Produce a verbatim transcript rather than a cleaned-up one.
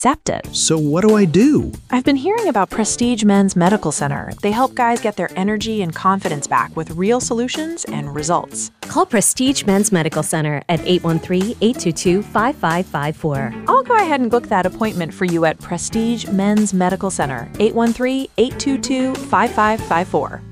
zapped it. So what do I do? I've been hearing about Prestige Men's Medical Center. They help guys get their energy and confidence back with real solutions and results. Call Prestige Men's Medical Center at eight one three, eight two two, five five five four. I'll go ahead and book that appointment for you at Prestige Men's Medical Center, eight one three, eight two two, five five five four.